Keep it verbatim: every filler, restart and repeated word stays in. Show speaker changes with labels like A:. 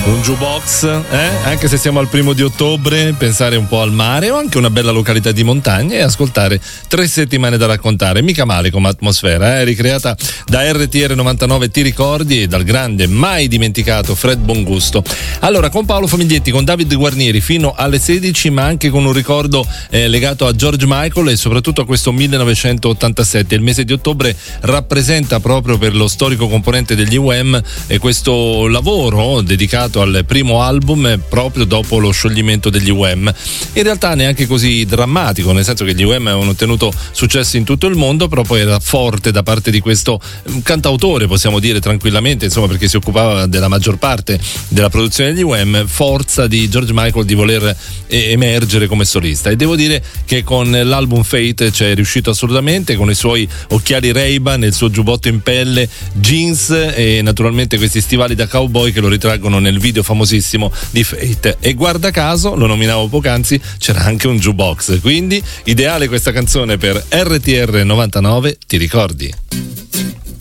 A: Un jukebox, eh? Anche se siamo al primo di ottobre, pensare un po' al mare o anche una bella località di montagna e ascoltare tre settimane da raccontare. Mica male come atmosfera, eh? Ricreata da R T R novantanove Ti ricordi e dal grande mai dimenticato Fred Bongusto. Allora, con Paolo Famiglietti, con David Guarnieri fino alle sedici, ma anche con un ricordo eh, legato a George Michael e soprattutto a questo millenovecentottantasette. Il mese di ottobre rappresenta proprio per lo storico componente degli U M e questo lavoro dedicato al primo album proprio dopo lo scioglimento degli U M. In realtà neanche così drammatico, nel senso che gli U M avevano ottenuto successo in tutto il mondo, però poi era forte da parte di questo cantautore, possiamo dire tranquillamente, insomma, perché si occupava della maggior parte della produzione degli U M, forza di George Michael di voler emergere come solista. E devo dire che con l'album Fate c'è riuscito assolutamente, con i suoi occhiali Ray-Ban, il suo giubbotto in pelle, jeans e naturalmente questi stivali da cowboy che lo ritraggono nel video famosissimo di Fate. E guarda caso, lo nominavo poc'anzi, c'era anche un jukebox, quindi ideale questa canzone per R T R novantanove Ti ricordi.